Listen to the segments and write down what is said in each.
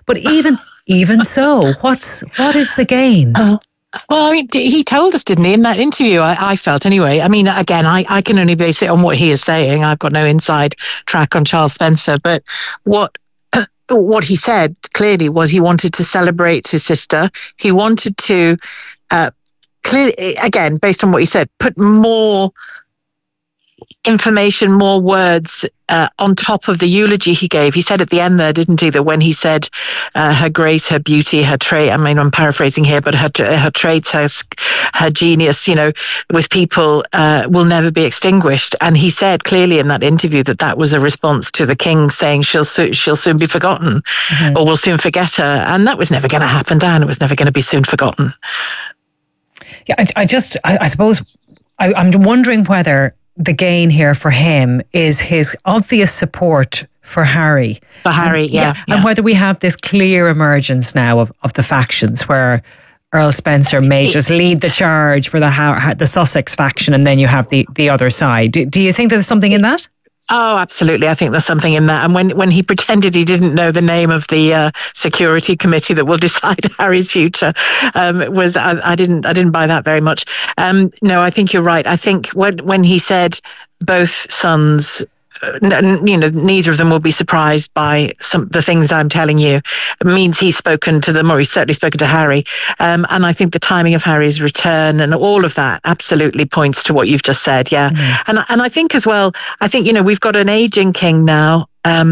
But even so, what is the gain? Well, I mean, he told us, didn't he, in that interview? I felt anyway. I mean, again, I can only base it on what he is saying. I've got no inside track on Charles Spencer. But what he said clearly was he wanted to celebrate his sister. He wanted to, clearly, again, based on what he said, put more information, more words on top of the eulogy he gave. He said at the end there, didn't he, that when he said her grace, her beauty, her trait, I mean, I'm paraphrasing here, but her traits, her genius, with people will never be extinguished. And he said clearly in that interview that was a response to the king saying she'll soon be forgotten, or we'll soon forget her. And that was never going to happen, Dan. It was never going to be soon forgotten. Yeah, I suppose I'm wondering whether the gain here for him is his obvious support for Harry. For Harry, yeah. And whether we have this clear emergence now of the factions where Earl Spencer may just lead the charge for the Sussex faction, and then you have the other side. Do you think there's something in that? Oh, absolutely. I think there's something in that. And when he pretended he didn't know the name of the security committee that will decide Harry's future, I didn't buy that very much. No, I think you're right. I think when he said both sons, neither of them will be surprised by the things I'm telling you, it means he's spoken to them, or he's certainly spoken to Harry. And I think the timing of Harry's return and all of that absolutely points to what you've just said. Yeah. And I think as well, we've got an aging king now,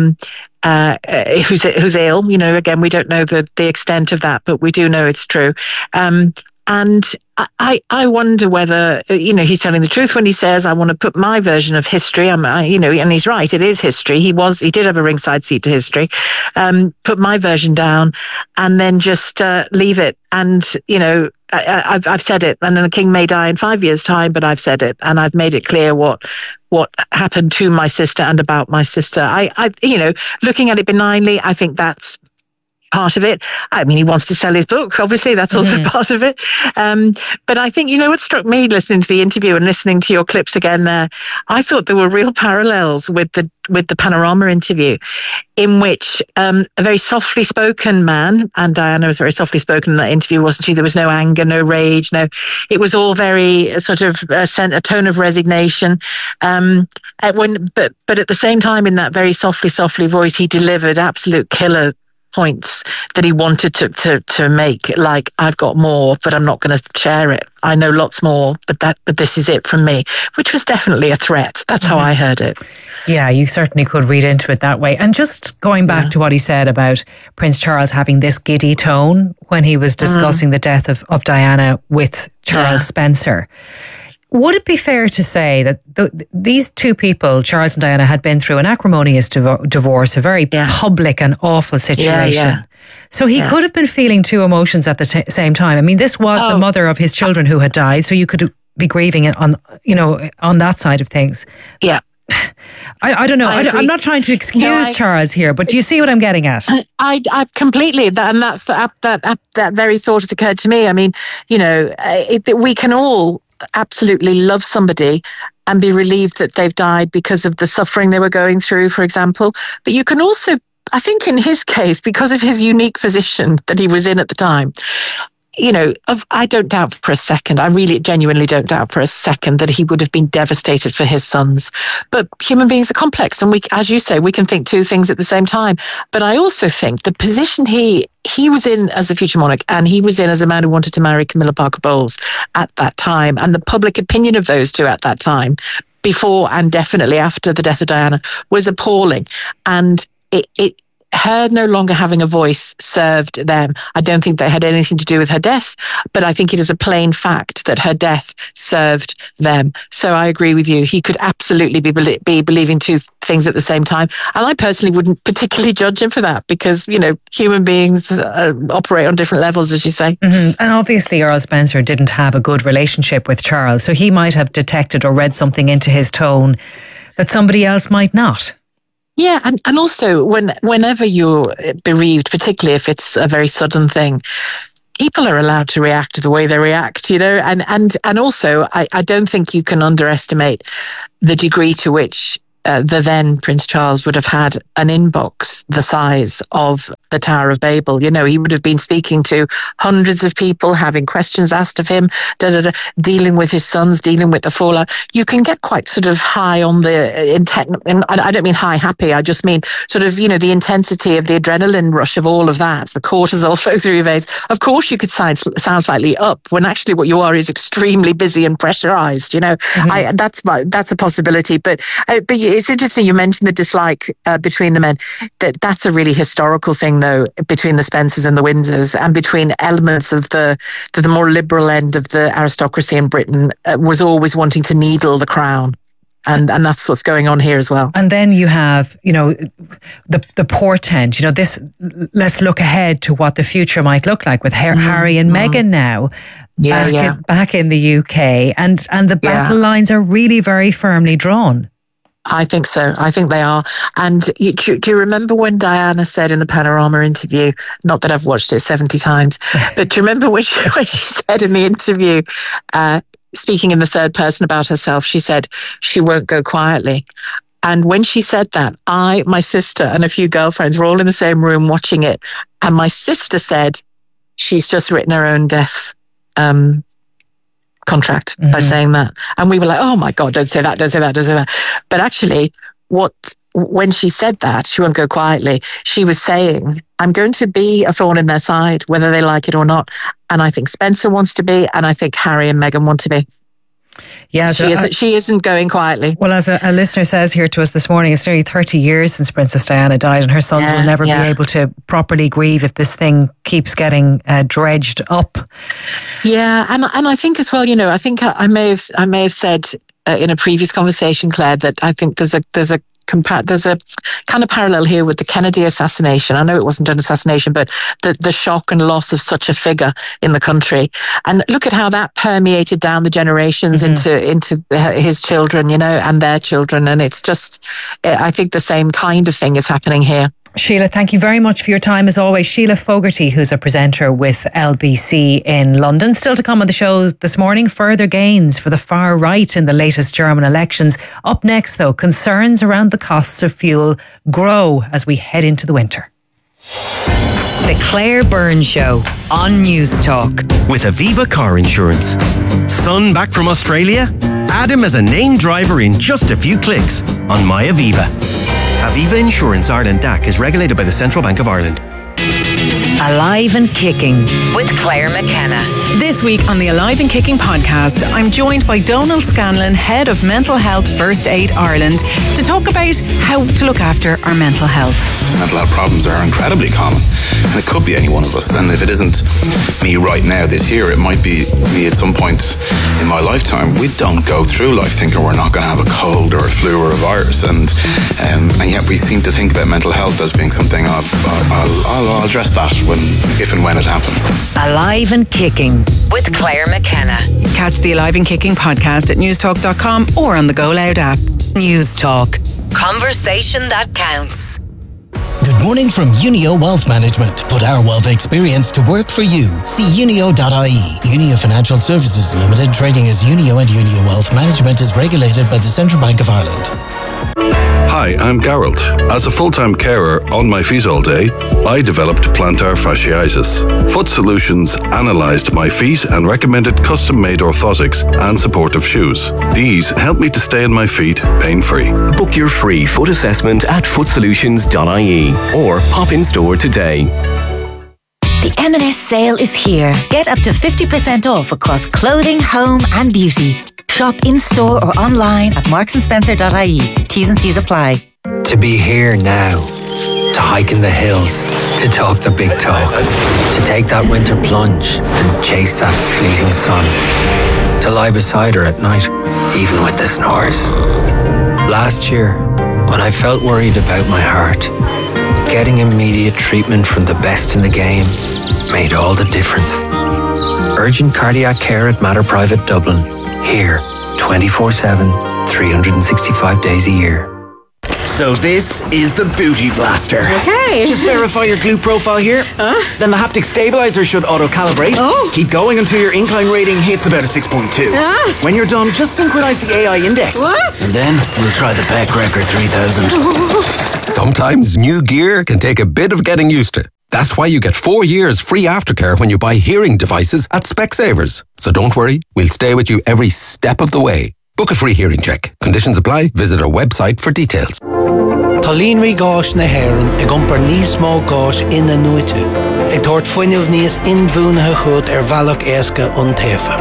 who's ill. Again, we don't know the extent of that, but we do know it's true. And I wonder whether, he's telling the truth when he says, I want to put my version of history, and he's right, it is history. He did have a ringside seat to history, put my version down and then just leave it. And, I've said it, and then the king may die in 5 years' time, but I've said it, and I've made it clear what happened to my sister and about my sister. I looking at it benignly, I think that's part of it. I mean, he wants to sell his book. Obviously, that's also part of it. But I think, what struck me listening to the interview and listening to your clips again there, I thought there were real parallels with the Panorama interview, in which a very softly spoken man, and Diana was very softly spoken in that interview, wasn't she? There was no anger, no rage, it was all very sort of a tone of resignation. But at the same time, in that very softly voice, he delivered absolute killer points that he wanted to make, like, I've got more, but I'm not going to share it. I know lots more, but this is it from me, which was definitely a threat. That's how I heard it. Yeah, you certainly could read into it that way. And just going back to what he said about Prince Charles having this giddy tone when he was discussing the death of Diana with Charles Spencer. Would it be fair to say that these two people, Charles and Diana, had been through an acrimonious divorce, a very public and awful situation? So he could have been feeling two emotions at the same time. I mean, this was the mother of his children who had died, so you could be grieving on that side of things. Yeah. I don't know. I'm not trying to excuse Charles here, but do you see what I'm getting at? I completely, that very thought has occurred to me. I mean, we can all absolutely love somebody and be relieved that they've died because of the suffering they were going through, for example. But you can also, I think in his case, because of his unique position that he was in at the time, I don't doubt for a second, I really genuinely don't doubt for a second that he would have been devastated for his sons. But human beings are complex, and as you say, we can think two things at the same time. But I also think the position he was in as the future monarch, and he was in as a man who wanted to marry Camilla Parker Bowles at that time, and the public opinion of those two at that time, before and definitely after the death of Diana, was appalling. And her no longer having a voice served them. I don't think that had anything to do with her death, but I think it is a plain fact that her death served them. So I agree with you. He could absolutely be believing two things at the same time. And I personally wouldn't particularly judge him for that because, human beings operate on different levels, as you say. And obviously Earl Spencer didn't have a good relationship with Charles, so he might have detected or read something into his tone that somebody else might not. Yeah, and also whenever you're bereaved, particularly if it's a very sudden thing, people are allowed to react the way they react, and also I don't think you can underestimate the degree to which the then Prince Charles would have had an inbox the size of the Tower of Babel. You know, he would have been speaking to hundreds of people, having questions asked of him, dealing with his sons, dealing with the fallout. You can get quite sort of high on the intent, and I don't mean high happy, I just mean sort of, you know, the intensity of the adrenaline rush of all of that, the cortisol flow through your veins. Of course, you could sound slightly up when actually what you are is extremely busy and pressurized, you know. That's a possibility. But it's interesting you mentioned the dislike between the men. That's a really historical thing, though, between the Spencers and the Windsors, and between elements of the more liberal end of the aristocracy in Britain, was always wanting to needle the crown. And that's what's going on here as well. And then you have, you know, the portent, you know, this, let's look ahead to what the future might look like with Harry and Meghan now. Back in the UK, and the battle lines are really very firmly drawn. I think so. I think they are. And do you remember when Diana said in the Panorama interview, not that I've watched it 70 times, but do you remember when she said in the interview, speaking in the third person about herself, she said she won't go quietly. And when she said that, my sister and a few girlfriends were all in the same room watching it. And my sister said, she's just written her own death contract by saying that. And we were like, oh my God, don't say that, don't say that, don't say that. But actually, when she said that, she won't go quietly, she was saying, I'm going to be a thorn in their side, whether they like it or not. And I think Spencer wants to be, and I think Harry and Meghan want to be. Yeah, she isn't going quietly. Well, as a listener says here to us this morning, it's nearly 30 years since Princess Diana died, and her sons will never be able to properly grieve if this thing keeps getting dredged up. Yeah, and I think as well, you know, I think I may have said in a previous conversation, Claire, that I think there's a kind of parallel here with the Kennedy assassination. I know it wasn't an assassination, but the shock and loss of such a figure in the country. And look at how that permeated down the generations into his children, you know, and their children. And it's just, I think the same kind of thing is happening here. Sheila, thank you very much for your time as always. Sheila Fogarty, who's a presenter with LBC in London. Still to come on the show this morning, further gains for the far right in the latest German elections. Up next, though, concerns around the costs of fuel grow as we head into the winter. The Claire Byrne Show on News Talk. With Aviva Car Insurance. Son back from Australia? Add him as a named driver in just a few clicks on MyAviva. Aviva Insurance Ireland DAC is regulated by the Central Bank of Ireland. Alive and Kicking with Claire McKenna. This week on the Alive and Kicking podcast, I'm joined by Donald Scanlon, Head of Mental Health First Aid Ireland, to talk about how to look after our mental health. Mental health problems are incredibly common, and it could be any one of us. And if it isn't me right now this year, it might be me at some point in my lifetime. We don't go through life thinking we're not going to have a cold or a flu or a virus, and yet we seem to think about mental health as being something of I'll address that if and when it happens. Alive and Kicking with Claire McKenna. Catch the Alive and Kicking podcast at newstalk.com or on the Go Loud app. News Talk. Conversation that counts. Good morning from Unio Wealth Management. Put our wealth experience to work for you. See unio.ie. Unio Financial Services Limited, trading as Unio, and Unio Wealth Management is regulated by the Central Bank of Ireland. Hi, I'm Gerald. As a full-time carer on my feet all day, I developed plantar fasciitis. Foot Solutions analysed my feet and recommended custom-made orthotics and supportive shoes. These help me to stay on my feet pain-free. Book your free foot assessment at footsolutions.ie or pop in store today. The M&S sale is here. Get up to 50% off across clothing, home and beauty. Shop in-store or online at marksandSpencer.ie. T's and C's apply. To be here now. To hike in the hills. To talk the big talk. To take that winter plunge and chase that fleeting sun. To lie beside her at night, even with the snores. Last year, when I felt worried about my heart, getting immediate treatment from the best in the game made all the difference. Urgent cardiac care at Mater Private Dublin. Here, 24/7, 365 days a year. So this is the Booty Blaster. Okay. Just verify your glute profile here. Then the haptic stabilizer should auto-calibrate. Keep going until your incline rating hits about a 6.2. When you're done, just synchronize the AI index. And then we'll try the Peck Record 3000. Sometimes new gear can take a bit of getting used to. That's why you get 4 years free aftercare when you buy hearing devices at Specsavers. So don't worry, we'll stay with you every step of the way. Book a free hearing check. Conditions apply. Visit our website for details. Tolín rí gáis na haireann ag iompar níos mó gáis ina nuite. Ag tabhairt foiineamh níos inmhúnathe chud bhealach éasca ón taofa.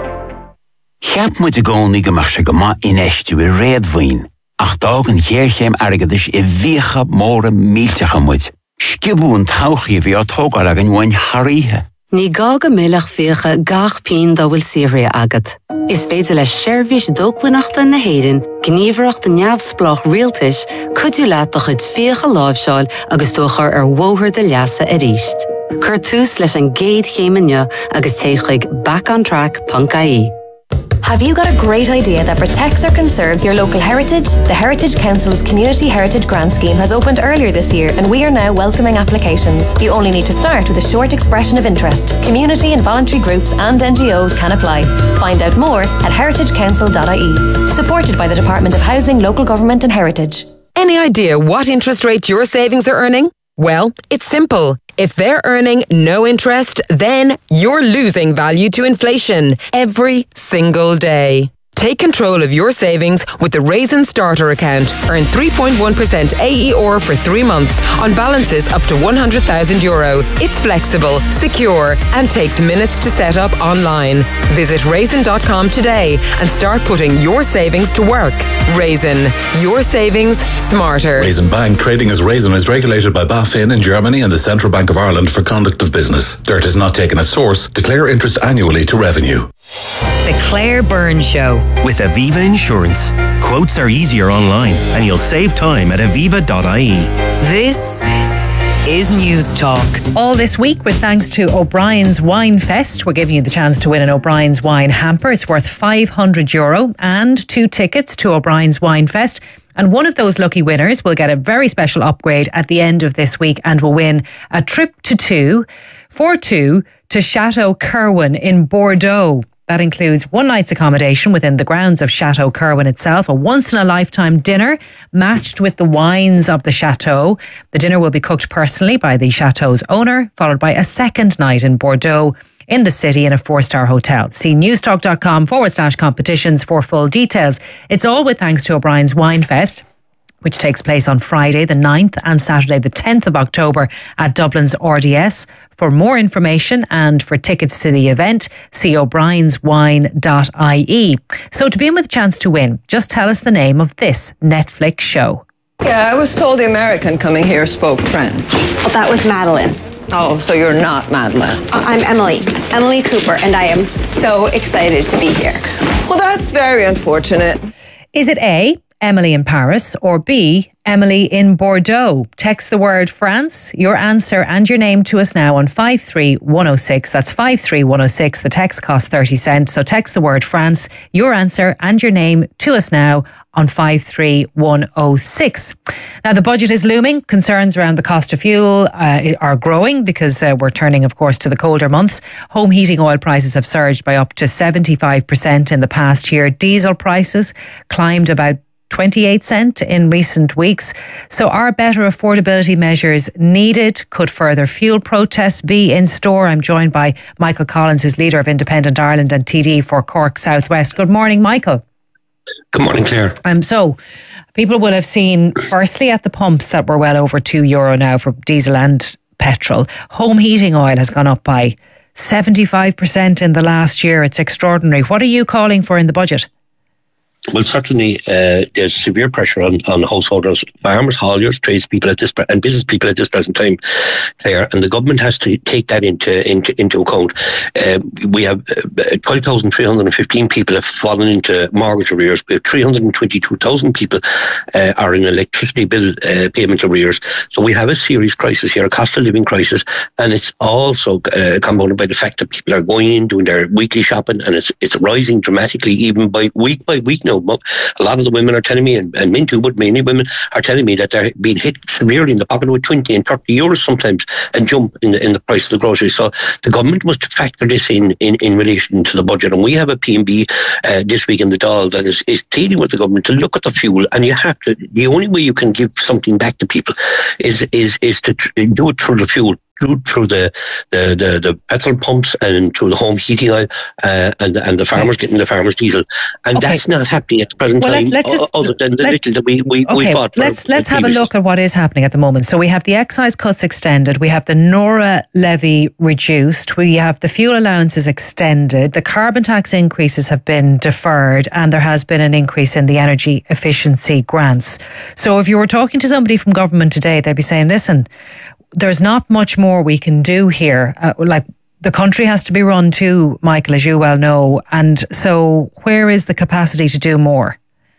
Cheap muid a gcónaí go mar se go maith inéistú I réadmhaoin. Ach dágan chéirchéim airgeadais I bhíocha móra míltecha muid. Skibún tauchi bhí á tógar agan bhain tharíthe. Ní gá go milleach fíocha gach pín dá bhfuil Síria agad. Is féidir le seirbhís dógbuineachta na héireann, gníomhaireachta neamhsplách rialtais, cuidiú leat do chuid fíocha láimhseáil agus dúchar mhóthar de leasa a ríist. Cur tús leis an géad chéimeanne agus téigh backontrack.ie. Have you got a great idea that protects or conserves your local heritage? The Heritage Council's Community Heritage Grant Scheme has opened earlier this year and we are now welcoming applications. You only need to start with a short expression of interest. Community and voluntary groups and NGOs can apply. Find out more at heritagecouncil.ie. Supported by the Department of Housing, Local Government and Heritage. Any idea what interest rate your savings are earning? Well, it's simple. If they're earning no interest, then you're losing value to inflation every single day. Take control of your savings with the Raisin Starter account. Earn 3.1% AER for 3 months on balances up to €100,000. It's flexible, secure, and takes minutes to set up online. Visit raisin.com today and start putting your savings to work. Raisin, your savings smarter. Raisin Bank trading as Raisin is regulated by BaFin in Germany and the Central Bank of Ireland for conduct of business. Dirt is not taken as source. Declare interest annually to revenue. The Claire Byrne Show. With Aviva Insurance. Quotes are easier online and you'll save time at aviva.ie. This is News Talk. All this week with thanks to O'Brien's Wine Fest. We're giving you the chance to win an O'Brien's Wine hamper. It's worth €500 and 2 tickets to O'Brien's Wine Fest. And one of those lucky winners will get a very special upgrade at the end of this week and will win a trip for two to Chateau Kerwin in Bordeaux. That includes 1 night's accommodation within the grounds of Chateau Kerwin itself, a once-in-a-lifetime dinner matched with the wines of the chateau. The dinner will be cooked personally by the chateau's owner, followed by a second night in Bordeaux in the city in a 4-star hotel. See newstalk.com/competitions for full details. It's all with thanks to O'Brien's Wine Fest, which takes place on Friday the 9th and Saturday the 10th of October at Dublin's RDS. For more information and for tickets to the event, see o'brienswine.ie. So to be in with a chance to win, just tell us the name of this Netflix show. Yeah, I was told the American coming here spoke French. Well, that was Madeline. Oh, so you're not Madeline. I'm Emily Cooper, and I am so excited to be here. Well, that's very unfortunate. Is it A, Emily in Paris, or B, Emily in Bordeaux? Text the word France, your answer and your name to us now on 53106. That's 53106. The text costs 30 cents. So text the word France, your answer and your name to us now on 53106. Now, the budget is looming. Concerns around the cost of fuel are growing because we're turning, of course, to the colder months. Home heating oil prices have surged by up to 75% in the past year. Diesel prices climbed about 28 cents in recent weeks. So are better affordability measures needed? Could further fuel protests be in store? I'm joined by Michael Collins, who's leader of Independent Ireland and TD for Cork South West. Good morning, Michael. Good morning, Claire. So people will have seen firstly at the pumps that we're well over €2 now for diesel and petrol. Home heating oil has gone up by 75% in the last year. It's extraordinary. What are you calling for in the budget? Well, certainly there's severe pressure on householders, farmers, hauliers, tradespeople and business people at this present time, Claire, and the government has to take that into account. We have 12,315 people have fallen into mortgage arrears. We have 322,000 people are in electricity bill payment arrears. So we have a serious crisis here, a cost of living crisis, and it's also compounded by the fact that people are going in doing their weekly shopping, and it's rising dramatically even by week now. A lot of the women are telling me, and men too, but mainly women are telling me that they're being hit severely in the pocket with 20 and 30 euros sometimes and jump in the price of the groceries. So the government must factor this in relation to the budget. And we have a P&B this week in the Dáil that is dealing with the government to look at the fuel. And you have to, the only way you can give something back to people is to do it through the fuel. through the petrol pumps and through the home heating oil, and the farmers getting the farmers' diesel, and that's not happening at the present time. Other than the little that we fought. Let's have a look at what is happening at the moment. So we have the excise cuts extended, we have the NORA levy reduced, we have the fuel allowances extended, the carbon tax increases have been deferred, and there has been an increase in the energy efficiency grants. So if you were talking to somebody from government today, they'd be saying, listen, there's not much more we can do here. The country has to be run too, Michael, as you well know. And so where is the capacity to do more?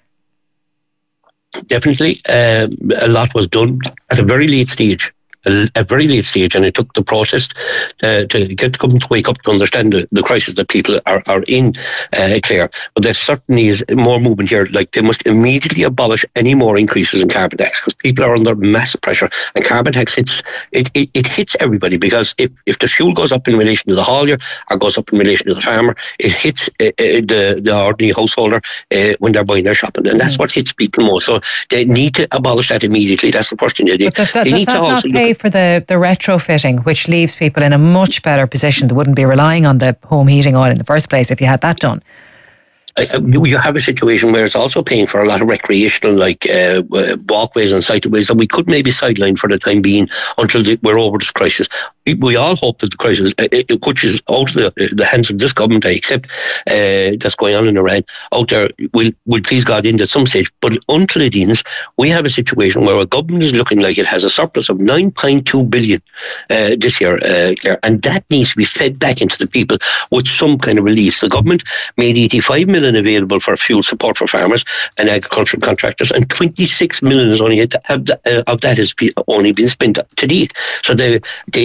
Definitely. A lot was done at a very late stage. And it took the protest to get the government to wake up to understand the crisis that people are in, Claire. But there certainly is more movement here. Like, they must immediately abolish any more increases in carbon tax, because people are under massive pressure, and carbon tax hits everybody, because if the fuel goes up in relation to the haulier or goes up in relation to the farmer, it hits the ordinary householder when they're buying their shopping, and that's what hits people more. So they need to abolish that immediately. That's the first thing they do. They need to also pay for the retrofitting, which leaves people in a much better position. They wouldn't be relying on the home heating oil in the first place if you had that done. You have a situation where it's also paying for a lot of recreational, walkways and cycleways that we could maybe sideline for the time being until we're over this crisis. We all hope that the crisis, which is out of the hands of this government, I accept, that's going on in Iran, out there, will please God end at some stage. But until it ends, we have a situation where our government is looking like it has a surplus of 9.2 billion this year, and that needs to be fed back into the people with some kind of relief. The government made 85 million available for fuel support for farmers and agricultural contractors, and 26 million is only of that has only been spent to date. So they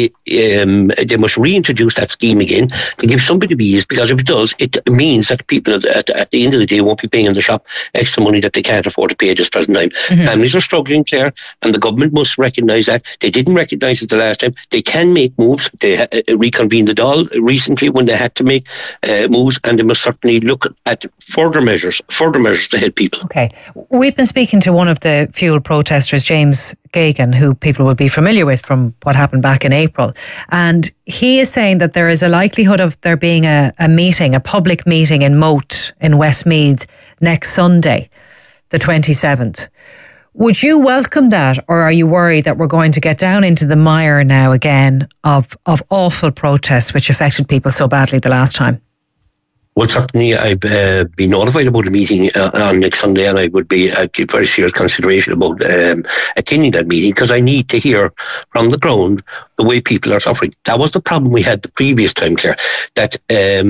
must reintroduce that scheme again to give somebody to ease, because if it does, it means that people at the end of the day won't be paying in the shop extra money that they can't afford to pay at this present time. Mm-hmm. Families are struggling, Claire, and the government must recognise that. They didn't recognise it the last time. They can make moves. They reconvened the Dáil recently when they had to make moves, and they must certainly look at further measures to help people. Okay. We've been speaking to one of the fuel protesters, James Geoghegan, who people will be familiar with from what happened back in April. And he is saying that there is a likelihood of there being a public meeting in Moat in Westmeath next Sunday, the 27th. Would you welcome that, or are you worried that we're going to get down into the mire now again of awful protests which affected people so badly the last time? Well, certainly I've been notified about a meeting on next Sunday, and I would give very serious consideration about attending that meeting, because I need to hear from the ground the way people are suffering. That was the problem we had the previous time, Claire, that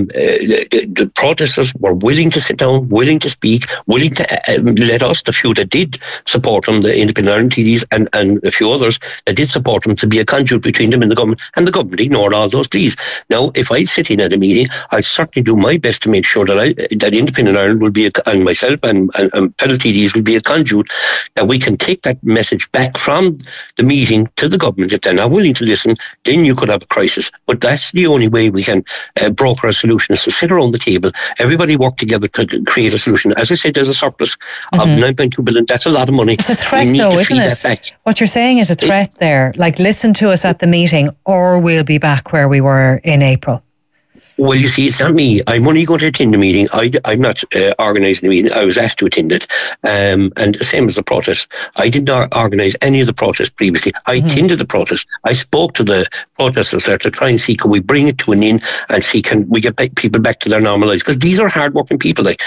the protesters were willing to sit down, willing to speak, willing to let us, the few that did support them, the Independent Ireland TDs and a few others that did support them, to be a conduit between them and the government ignored all those pleas. Now, if I sit in at a meeting, I'll certainly do my best to make sure that Independent Ireland will be, and myself and fellow TDs will be a conduit, that we can take that message back from the meeting to the government. If they're not willing to listen, then you could have a crisis. But that's the only way we can broker a solution, is to sit around the table, everybody work together to create a solution. As I said, there's a surplus of 9.2 billion. That's a lot of money. It's a threat, though, isn't it? What you're saying is a threat there. Like, listen to us at the meeting, or we'll be back where we were in April. Well, you see, it's not me. I'm only going to attend the meeting. I'm not organising the meeting. I was asked to attend it. And the same as the protest. I did not organise any of the protests previously. I attended the protest. I spoke to the protesters there to try and see, can we bring it to an end and see, can we get people back to their normal lives? Because these are hard-working people. Like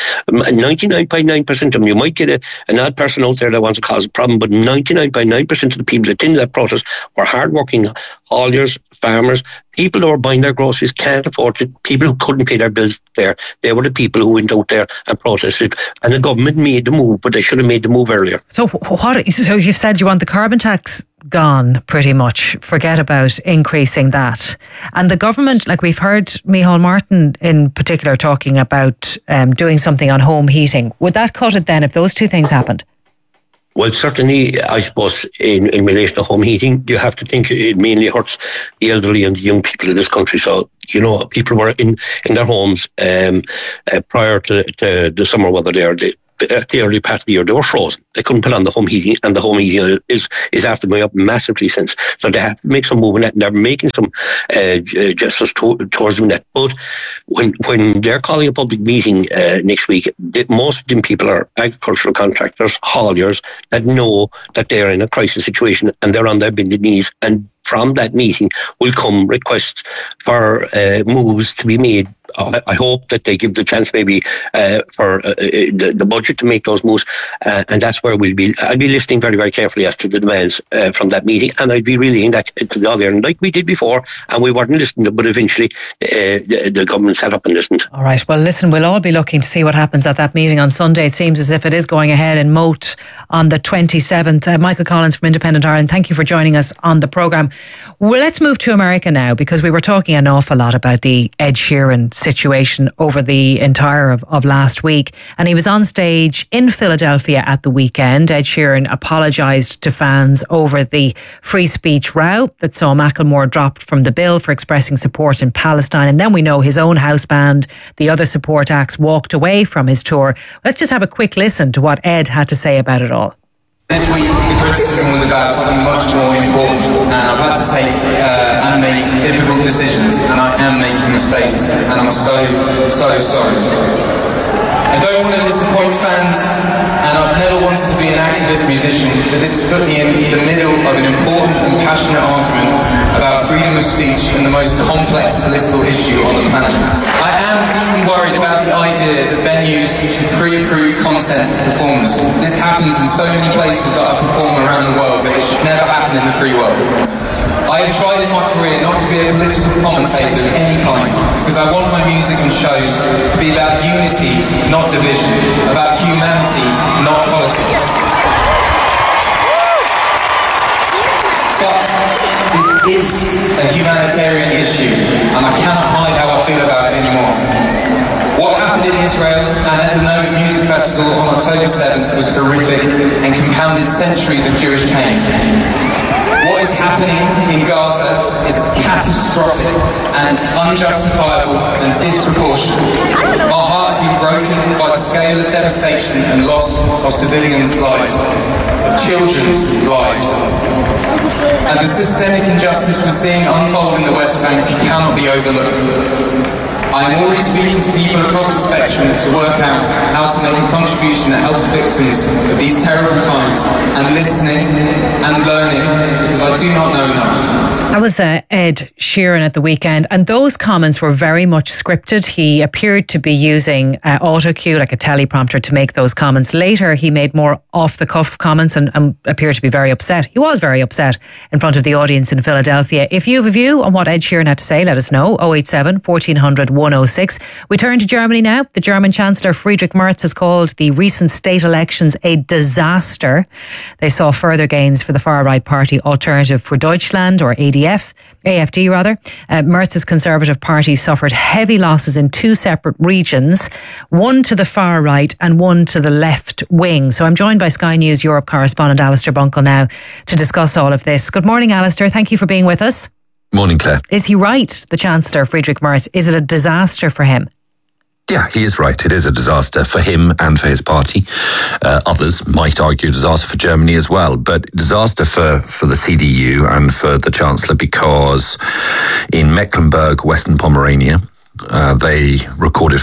99.9% of them, you might get an odd person out there that wants to cause a problem, but 99.9% of the people that attended that protest were hard-working hauliers, farmers, people who were buying their groceries, can't afford it, people who couldn't pay their bills there. They were the people who went out there and protested. And the government made the move, but they should have made the move earlier. So you've said you want the carbon tax gone, pretty much. Forget about increasing that. And the government, like we've heard Micheál Martin in particular talking about doing something on home heating. Would that cut it then if those two things happened? Well, certainly, I suppose, in relation to home heating, you have to think it mainly hurts the elderly and the young people in this country. So, people were in their homes prior to the summer weather there. the early part of the year, they were frozen. They couldn't put on the home heating, and the home heating is after going up massively since. So they have to make some movement, and they're making some gestures towards doing that. But when they're calling a public meeting next week, most of them people are agricultural contractors, hauliers, that know that they're in a crisis situation and they're on their bended knees. And from that meeting will come requests for moves to be made. I hope that they give the chance maybe for the budget to make those moves, and that's where I'll be listening very, very carefully as to the demands from that meeting, and I'd be relaying that to the Ireland like we did before, and we weren't listening, but eventually the government sat up and listened. All right, well listen, we'll all be looking to see what happens at that meeting on Sunday. It seems as if it is going ahead in Moat on the 27th. Michael Collins from Independent Ireland, thank you for joining us on the programme. Well, let's move to America now, because we were talking an awful lot about the Ed Sheeran situation over the entire of last week, and he was on stage in Philadelphia at the weekend. Ed Sheeran apologised to fans over the free speech row that saw Macklemore dropped from the bill for expressing support in Palestine, and then we know his own house band, the other support acts, walked away from his tour. Let's just have a quick listen to what Ed had to say about it all. This week, the criticism was about something much more important, and I've had to take and make difficult decisions, and I am making mistakes, and I'm so sorry. I don't want to disappoint fans, and I've never wanted to be an activist musician, but this has put me in the middle of an important and passionate argument about freedom of speech and the most complex political issue on the planet. I am deeply worried about the idea that venues should pre-approve content performers. This happens in so many places that I perform around the world, but it should never happen in the free world. I have tried in my career not to be a political commentator of any kind, because I want my music and shows to be about unity, not division, about humanity, not politics. But this is a humanitarian issue, and I cannot hide how I feel about it anymore. What happened in Israel and at the Nova Music Festival on October 7th was horrific and compounded centuries of Jewish pain. What is happening in Gaza is catastrophic and unjustifiable and disproportionate. Our heart has been broken by the scale of devastation and loss of civilians' lives, of children's lives. And the systemic injustice we're seeing unfold in the West Bank cannot be overlooked. I am already speaking to people across the spectrum to work out how to make a contribution that helps victims of these terrible times, and listening and learning, because I do not know enough. That was Ed Sheeran at the weekend, and those comments were very much scripted. He appeared to be using autocue, like a teleprompter, to make those comments. Later, he made more off-the-cuff comments and appeared to be very upset. He was very upset in front of the audience in Philadelphia. If you have a view on what Ed Sheeran had to say, let us know. 087 1400 106. We turn to Germany now. The German Chancellor Friedrich Merz has called the recent state elections a disaster. They saw further gains for the far-right party Alternative for Deutschland, or AfD rather. Merz's Conservative Party suffered heavy losses in two separate regions, one to the far right and one to the left wing. So I'm joined by Sky News Europe correspondent Alistair Bunkle now to discuss all of this. Good morning, Alistair. Thank you for being with us. Morning, Claire. Is he right, the Chancellor Friedrich Merz? Is it a disaster for him? Yeah, he is right. It is a disaster for him and for his party. Others might argue disaster for Germany as well, but disaster for the CDU and for the Chancellor, because in Mecklenburg, Western Pomerania, they recorded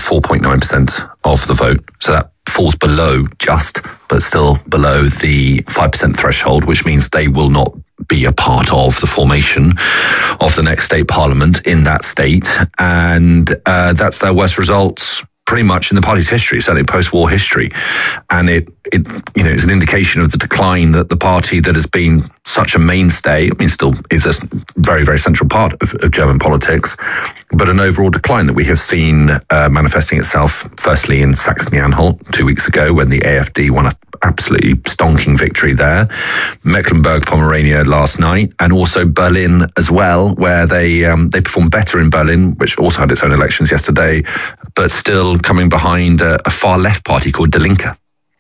4.9% of the vote. So that falls below but still below the 5% threshold, which means they will not be a part of the formation of the next state parliament in that state. And that's their worst results pretty much in the party's history, certainly post-war history. And it is an indication of the decline that the party that has been such a mainstay, still is a very, very central part of German politics, but an overall decline that we have seen manifesting itself firstly in Saxony-Anhalt 2 weeks ago, when the AfD won an absolutely stonking victory there, Mecklenburg-Pomerania last night, and also Berlin as well, where they performed better in Berlin, which also had its own elections yesterday, but still coming behind a far left party called Die Linke.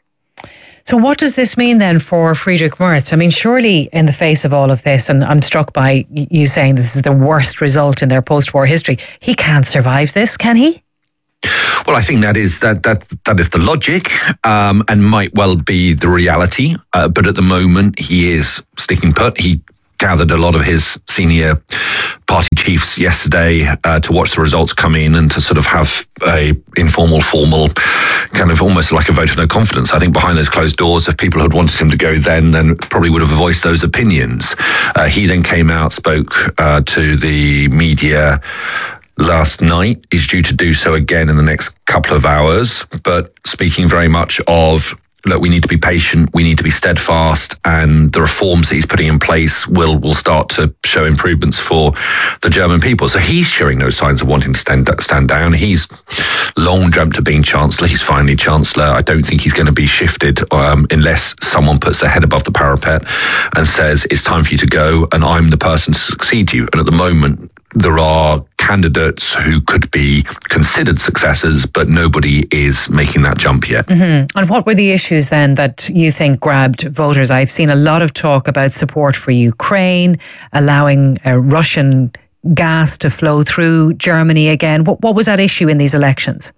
So what does this mean then for Friedrich Merz? Surely in the face of all of this, and I'm struck by you saying this is the worst result in their post-war history, he can't survive this, can he? Well, I think that is the logic, and might well be the reality. But at the moment, he is sticking put. He gathered a lot of his senior party chiefs yesterday to watch the results come in and to sort of have a informal, formal, kind of almost like a vote of no confidence. I think behind those closed doors, if people had wanted him to go then probably would have voiced those opinions. He then came out, spoke to the media last night. He's due to do so again in the next couple of hours, but speaking very much of, look, we need to be patient, we need to be steadfast, and the reforms that he's putting in place will start to show improvements for the German people. So he's showing no signs of wanting to stand down. He's long dreamt of being Chancellor. He's finally Chancellor. I don't think he's going to be shifted unless someone puts their head above the parapet and says, it's time for you to go, and I'm the person to succeed you. And at the moment, there are candidates who could be considered successors, but nobody is making that jump yet. Mm-hmm. And what were the issues then that you think grabbed voters? I've seen a lot of talk about support for Ukraine, allowing Russian gas to flow through Germany again. What was that issue in these elections?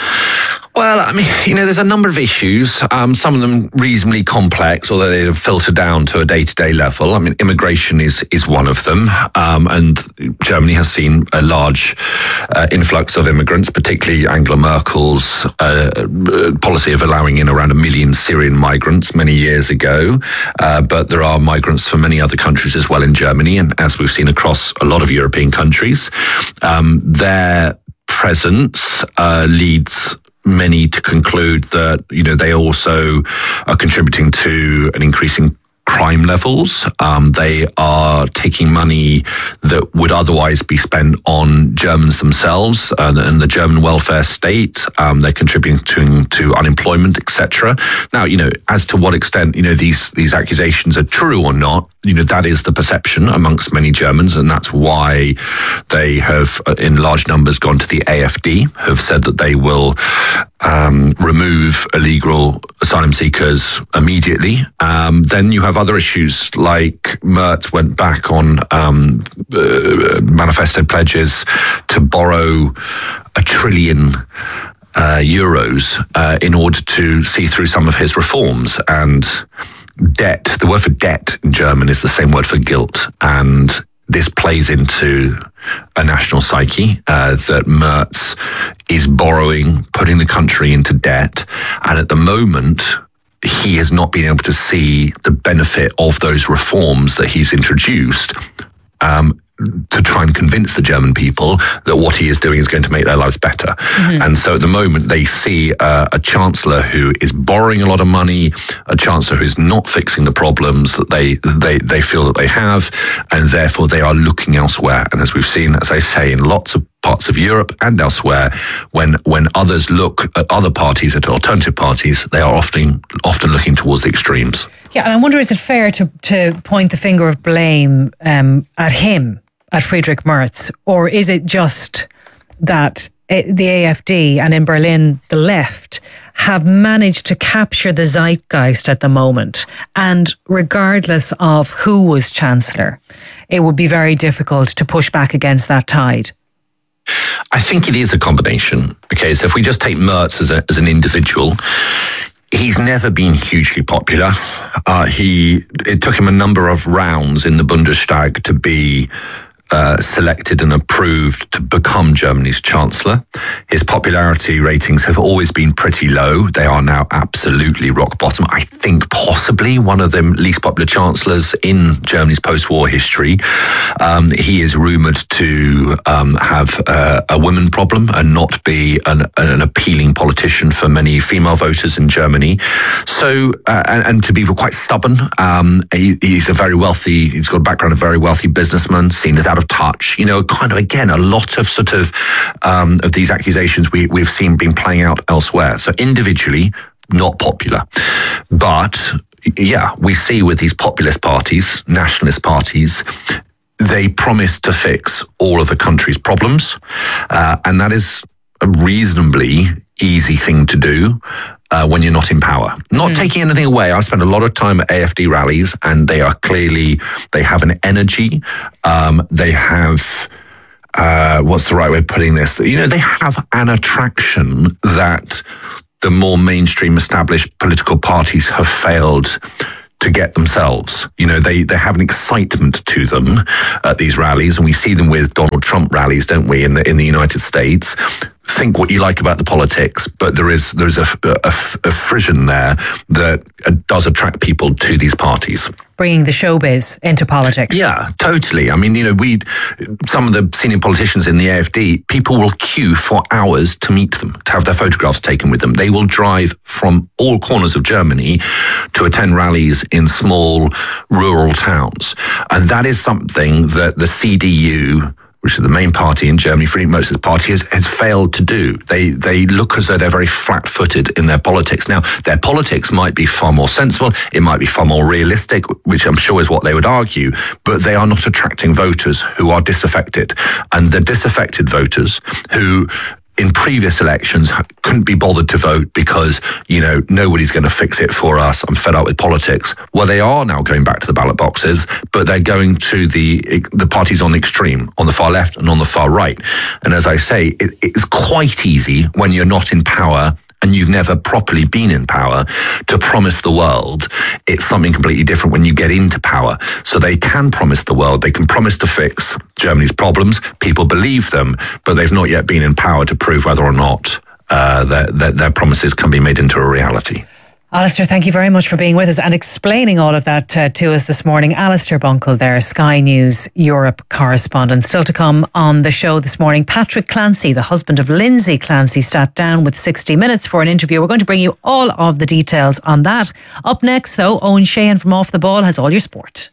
Well, I mean, there's a number of issues, some of them reasonably complex, although they filter down to a day-to-day level. I mean, immigration is one of them, and Germany has seen a large influx of immigrants, particularly Angela Merkel's policy of allowing in around 1 million Syrian migrants many years ago. But there are migrants from many other countries as well in Germany, and as we've seen across a lot of European countries, their presence leads many to conclude that, they also are contributing to an increasing crime levels. They are taking money that would otherwise be spent on Germans themselves and the German welfare state. They're contributing to unemployment, etc. Now, as to what extent, these accusations are true or not, that is the perception amongst many Germans, and that's why they have, in large numbers, gone to the AfD, have said that they will remove illegal asylum seekers immediately. Then you have other issues like Merz went back on manifesto pledges to borrow €1 trillion in order to see through some of his reforms. And debt, the word for debt in German is the same word for guilt. And this plays into a national psyche that Merz is borrowing, putting the country into debt. And at the moment, he has not been able to see the benefit of those reforms that he's introduced to try and convince the German people that what he is doing is going to make their lives better. Mm-hmm. And so at the moment, they see a chancellor who is borrowing a lot of money, a chancellor who is not fixing the problems that they feel that they have, and therefore they are looking elsewhere. And as we've seen, as I say, in lots of parts of Europe and elsewhere, when others look at other parties, at alternative parties, they are often looking towards the extremes. Yeah, and I wonder, is it fair to point the finger of blame at him, at Friedrich Merz, or is it just that the AfD and in Berlin the left have managed to capture the zeitgeist at the moment, and regardless of who was Chancellor, it would be very difficult to push back against that tide? I think it is a combination. Okay, so if we just take Merz as an individual, he's never been hugely popular. It took him a number of rounds in the Bundestag to be selected and approved to become Germany's Chancellor. His popularity ratings have always been pretty low. They are now absolutely rock bottom. I think possibly one of the least popular chancellors in Germany's post-war history. He is rumoured to have a women problem and not be an appealing politician for many female voters in Germany. So, and to be quite stubborn. He's got a background of a very wealthy businessman, seen as out of touch, kind of, again, a lot of sort of these accusations we've seen being playing out elsewhere. So individually, not popular. But yeah, we see with these populist parties, nationalist parties, they promise to fix all of the country's problems. And that is a reasonably easy thing to do when you're not in power. Not taking anything away. I've spent a lot of time at AfD rallies, and they have an energy. They have what's the right way of putting this? They have an attraction that the more mainstream established political parties have failed to get themselves. They have an excitement to them at these rallies, and we see them with Donald Trump rallies, don't we, in the United States. Think what you like about the politics, but there's a frisson there that does attract people to these parties. Bringing the showbiz into politics. Yeah, totally. I mean, some of the senior politicians in the AfD, people will queue for hours to meet them, to have their photographs taken with them. They will drive from all corners of Germany to attend rallies in small rural towns. And that is something that the CDU, which is the main party in Germany, Friedrich Merz's party, has failed to do. They look as though they're very flat-footed in their politics. Now, their politics might be far more sensible, it might be far more realistic, which I'm sure is what they would argue, but they are not attracting voters who are disaffected. And the disaffected voters who in previous elections couldn't be bothered to vote because, nobody's going to fix it for us. I'm fed up with politics. Well, they are now going back to the ballot boxes, but they're going to the parties on the extreme, on the far left and on the far right. And as I say, it's quite easy when you're not in power and you've never properly been in power to promise the world. It's something completely different when you get into power. So they can promise the world, they can promise to fix Germany's problems. People believe them, but they've not yet been in power to prove whether or not their promises can be made into a reality. Alistair, thank you very much for being with us and explaining all of that to us this morning. Alistair Bunkle there, Sky News Europe correspondent. Still to come on the show this morning, Patrick Clancy, the husband of Lindsay Clancy, sat down with 60 Minutes for an interview. We're going to bring you all of the details on that. Up next, though, Owen Sheehan from Off the Ball has all your sport.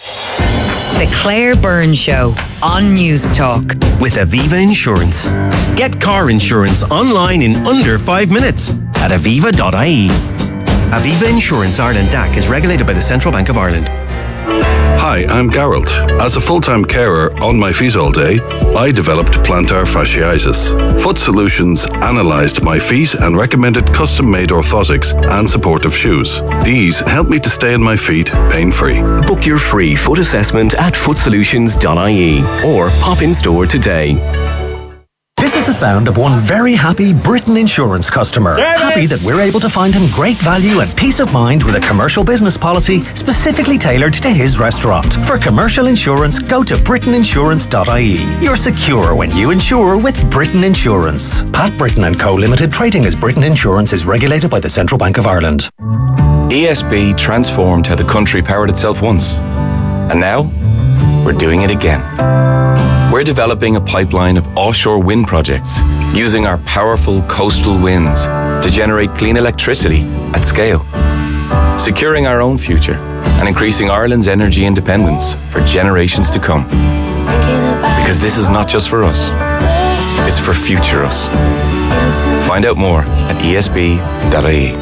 The Claire Byrne Show on News Talk. With Aviva Insurance. Get car insurance online in under 5 minutes at aviva.ie. Aviva Insurance Ireland DAC is regulated by the Central Bank of Ireland. Hi, I'm Gerald. As a full-time carer on my feet all day, I developed plantar fasciitis. Foot Solutions analysed my feet and recommended custom-made orthotics and supportive shoes. These help me to stay on my feet pain-free. Book your free foot assessment at footsolutions.ie or pop in store today. This is the sound of one very happy Britain Insurance customer. Service. Happy that we're able to find him great value and peace of mind with a commercial business policy specifically tailored to his restaurant. For commercial insurance, go to britainiinsurance.ie. You're secure when you insure with Britain Insurance. Pat Britton & Co Limited, trading as Britain Insurance, is regulated by the Central Bank of Ireland. ESB transformed how the country powered itself once. And now, we're doing it again. We're developing a pipeline of offshore wind projects using our powerful coastal winds to generate clean electricity at scale, securing our own future and increasing Ireland's energy independence for generations to come. Because this is not just for us, it's for future us. Find out more at esb.ie.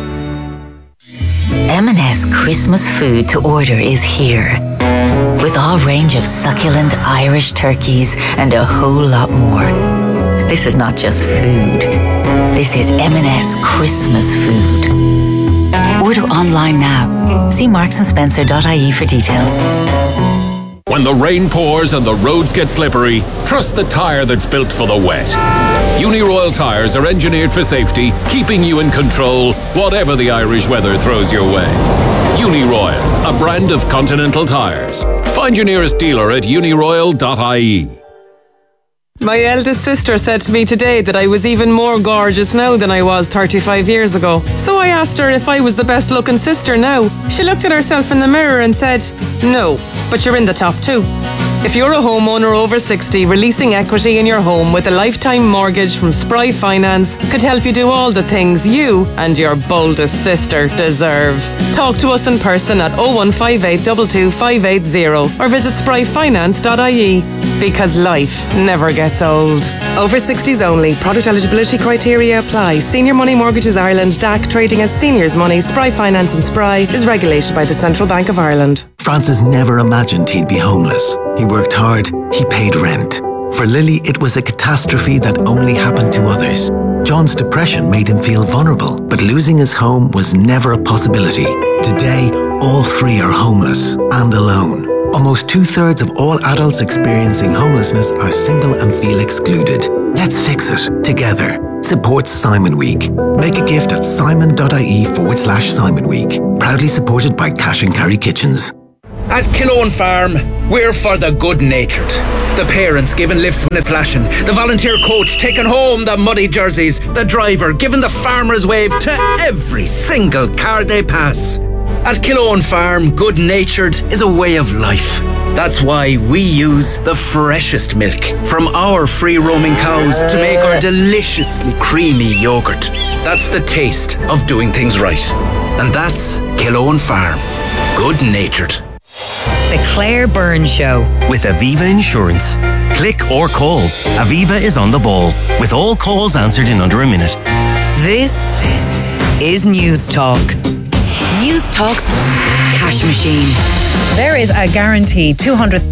M&S Christmas food to order is here. With our range of succulent Irish turkeys and a whole lot more. This is not just food. This is M&S Christmas food. Order online now. See marksandSpencer.ie for details. When the rain pours and the roads get slippery, trust the tyre that's built for the wet. Uniroyal tyres are engineered for safety, keeping you in control, whatever the Irish weather throws your way. Uniroyal, a brand of Continental tyres. Find your nearest dealer at uniroyal.ie. My eldest sister said to me today that I was even more gorgeous now than I was 35 years ago. So I asked her if I was the best looking sister now. She looked at herself in the mirror and said, "No, but you're in the top 2. If you're a homeowner over 60, releasing equity in your home with a lifetime mortgage from Spry Finance could help you do all the things you and your boldest sister deserve. Talk to us in person at 0158 22 580 or visit spryfinance.ie, because life never gets old. Over 60s only. Product eligibility criteria apply. Senior Money Mortgages Ireland DAC, trading as Seniors Money. Spry Finance and Spry is regulated by the Central Bank of Ireland. Francis never imagined he'd be homeless. He worked hard, he paid rent. For Lily, it was a catastrophe that only happened to others. John's depression made him feel vulnerable, but losing his home was never a possibility. Today, all 3 are homeless and alone. Almost 2/3 of all adults experiencing homelessness are single and feel excluded. Let's fix it together. Support Simon Week. Make a gift at simon.ie/Simon Week. Proudly supported by Cash and Carry Kitchens. At Killowen Farm, we're for the good-natured. The parents giving lifts when it's lashing, the volunteer coach taking home the muddy jerseys, the driver giving the farmer's wave to every single car they pass. At Killowen Farm, good-natured is a way of life. That's why we use the freshest milk from our free-roaming cows to make our deliciously creamy yoghurt. That's the taste of doing things right. And that's Killowen Farm. Good-natured. The Claire Byrne Show. With Aviva Insurance. Click or call. Aviva is on the ball, with all calls answered in under a minute. This is News Talk. News Talk's cash machine. There is a guaranteed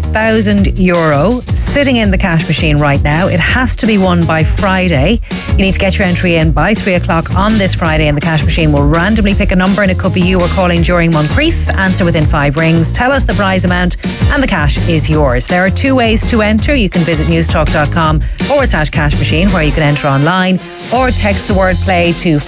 €200,000 sitting in the cash machine right now. It has to be won by Friday. You need to get your entry in by 3 o'clock on this Friday, and the cash machine will randomly pick a number, and it could be you or calling during Moncrief. Answer within 5 rings. Tell us the prize amount, and the cash is yours. There are 2 ways to enter. You can visit newstalk.com/cash machine, where you can enter online, or text the word play to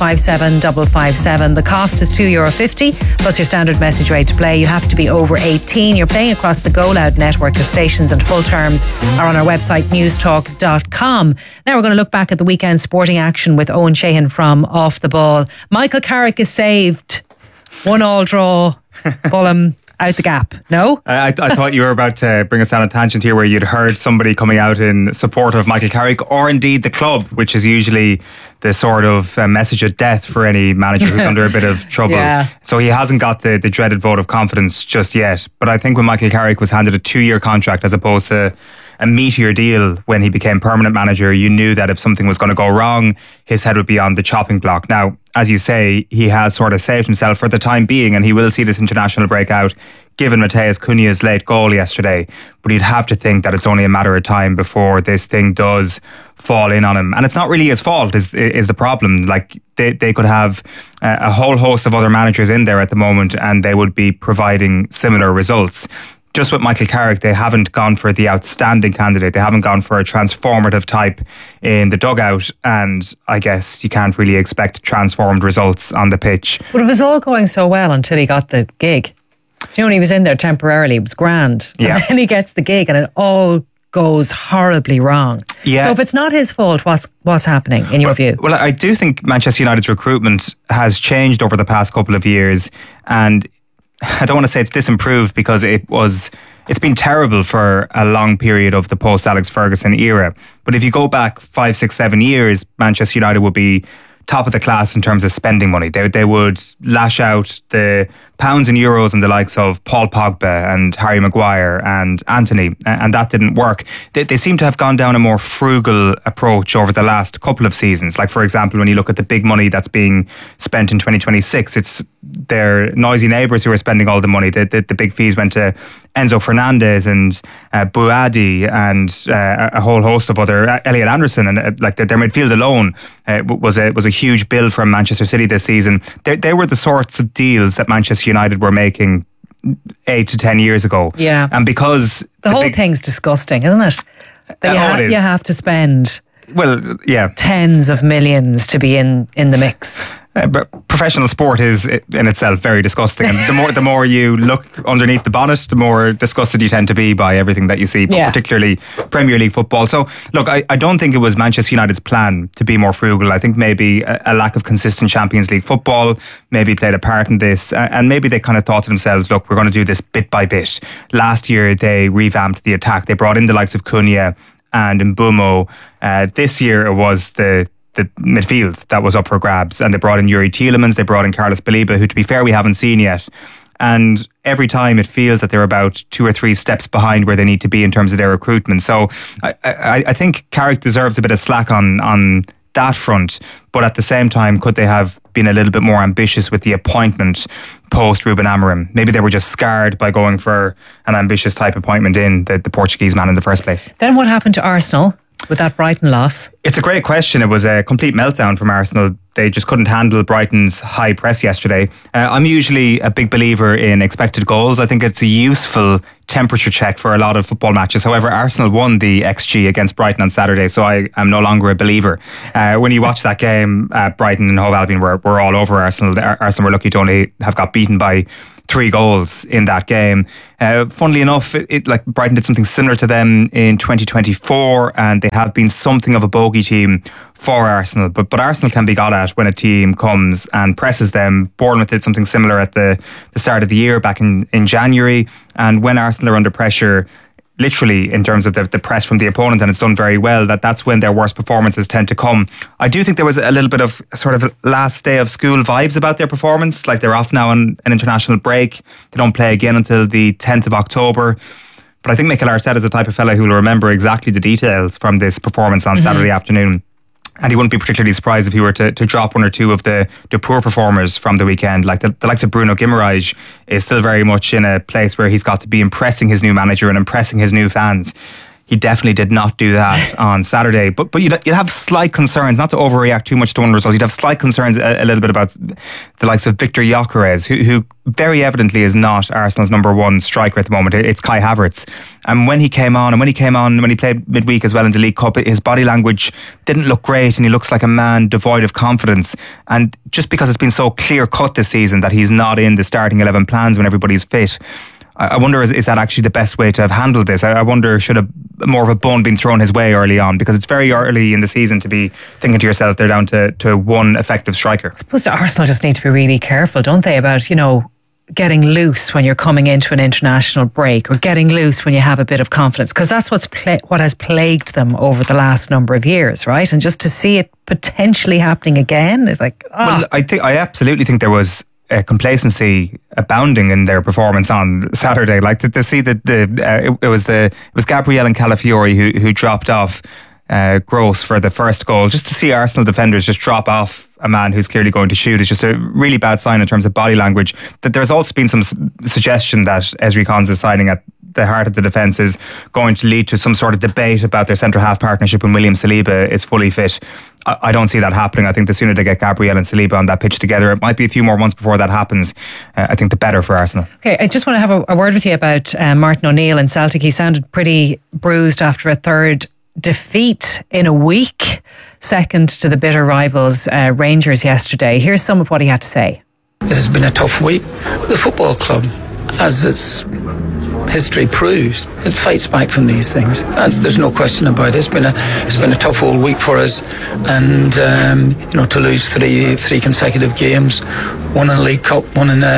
57557. The cost is €2.50 plus your standard message rate to play. You have to be over 18. You're playing across the Go Loud network of stations, and full terms are on our website newstalk.com. Now we're going to look back at the weekend sporting action with Owen Sheehan from Off the Ball. Michael Carrick is saved. 1-1 draw. Fulham out the gap. No? I thought you were about to bring us down a tangent here where you'd heard somebody coming out in support of Michael Carrick, or indeed the club, which is usually the sort of message of death for any manager who's under a bit of trouble. Yeah. So he hasn't got the dreaded vote of confidence just yet. But I think when Michael Carrick was handed a 2-year contract as opposed to a meteor deal when he became permanent manager, you knew that if something was going to go wrong, his head would be on the chopping block. Now, as you say, he has sort of saved himself for the time being, and he will see this international break out, given Matheus Cunha's late goal yesterday. But you'd have to think that it's only a matter of time before this thing does fall in on him. And it's not really his fault is the problem. Like, they could have a whole host of other managers in there at the moment, and they would be providing similar results. Just with Michael Carrick, they haven't gone for the outstanding candidate. They haven't gone for a transformative type in the dugout, and I guess you can't really expect transformed results on the pitch. But it was all going so well until he got the gig. Do you know, when he was in there temporarily, it was grand. Yeah. And then he gets the gig and it all goes horribly wrong. Yeah. So if it's not his fault, what's happening in your view? Well, I do think Manchester United's recruitment has changed over the past couple of years, and I don't want to say it's disimproved because it's been terrible for a long period of the post-Alex Ferguson era. But if you go back 5, 6, 7 years, Manchester United would be top of the class in terms of spending money. They would lash out the pounds and euros and the likes of Paul Pogba and Harry Maguire and Anthony, and that didn't work. They seem to have gone down a more frugal approach over the last couple of seasons. Like, for example, when you look at the big money that's being spent in 2026, it's their noisy neighbours who are spending all the money. The big fees went to Enzo Fernandez and Buadi and a whole host of other, Elliot Anderson, and like their midfield alone was a huge bill from Manchester City this season. They were the sorts of deals that Manchester United were making 8 to 10 years ago. Yeah. And because the whole thing's disgusting, isn't it? That you have to spend tens of millions to be in the mix. But professional sport is in itself very disgusting, and the more you look underneath the bonnet, the more disgusted you tend to be by everything that you see, but particularly Premier League football. So look, I don't think it was Manchester United's plan to be more frugal. I think maybe a lack of consistent Champions League football maybe played a part in this, and maybe they kind of thought to themselves, look, we're going to do this bit by bit. Last year they revamped the attack. They brought in the likes of Cunha and Mbeumo. This year it was the midfield that was up for grabs, and they brought in Yuri Tielemans, they brought in Carlos Baleba, who, to be fair, we haven't seen yet. And every time it feels that they're about 2 or 3 steps behind where they need to be in terms of their recruitment. So I think Carrick deserves a bit of slack on that front, but at the same time, could they have been a little bit more ambitious with the appointment post Ruben Amorim? Maybe they were just scarred by going for an ambitious type appointment in the Portuguese man in the first place. Then what happened to Arsenal? with that Brighton loss? It's a great question. It was a complete meltdown from Arsenal. They just couldn't handle Brighton's high press yesterday. I'm usually a big believer in expected goals. I think it's a useful temperature check for a lot of football matches. However, Arsenal won the XG against Brighton on Saturday, so I am no longer a believer. When you watch that game, Brighton and Hove Albion were all over Arsenal. Arsenal were lucky to only have got beaten by 3 goals in that game. Funnily enough, like Brighton did something similar to them in 2024, and they have been something of a bogey team for Arsenal. But Arsenal can be got at when a team comes and presses them. Bournemouth did something similar at the start of the year back in January. And when Arsenal are under pressure, literally in terms of the press from the opponent, and it's done very well, that's when their worst performances tend to come. I do think there was a little bit of sort of last day of school vibes about their performance. Like, they're off now on an international break. They don't play again until the 10th of October. But I think Mikel Arteta is the type of fella who will remember exactly the details from this performance on Saturday afternoon. And he wouldn't be particularly surprised if he were to drop one or two of the poor performers from the weekend. Like the likes of Bruno Guimaraes is still very much in a place where he's got to be impressing his new manager and impressing his new fans. He definitely did not do that on Saturday. But you'd have slight concerns, not to overreact too much to one result. You'd have slight concerns a little bit about the likes of Victor Gyökeres, who very evidently is not Arsenal's number one striker at the moment. It's Kai Havertz. And when he came on, when he played midweek as well in the League Cup, his body language didn't look great, and he looks like a man devoid of confidence. And just because it's been so clear cut this season that he's not in the starting 11 plans when everybody's fit, I wonder, is that actually the best way to have handled this? I wonder, should more of a bone been thrown his way early on? Because it's very early in the season to be thinking to yourself they're down to one effective striker. I suppose Arsenal just need to be really careful, don't they, about, getting loose when you're coming into an international break, or getting loose when you have a bit of confidence, because that's what has plagued them over the last number of years, right? And just to see it potentially happening again is like, Well, I absolutely think there was complacency abounding in their performance on Saturday. Like to see that it was Gabriel and Calafiori who dropped off Gross for the first goal. Just to see Arsenal defenders just drop off a man who's clearly going to shoot is just a really bad sign in terms of body language. That there's also been some suggestion that Ezri Konsa's signing at the heart of the defence is going to lead to some sort of debate about their centre-half partnership when William Saliba is fully fit. I don't see that happening. I think the sooner they get Gabriel and Saliba on that pitch together, it might be a few more months before that happens. I think the better for Arsenal. Okay, I just want to have a word with you about Martin O'Neill and Celtic. He sounded pretty bruised after a third defeat in a week, second to the bitter rivals Rangers yesterday. Here's some of what he had to say. It has been a tough week. The football club, as its history proves, it fights back from these things. There's no question about it. It's been a tough old week for us, and to lose three consecutive games, one in the League Cup, one in